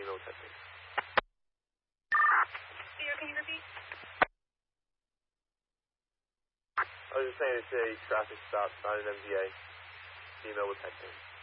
email testing. Theo, can you repeat? I was just saying it's a traffic stop, not an MVA. Email with texting.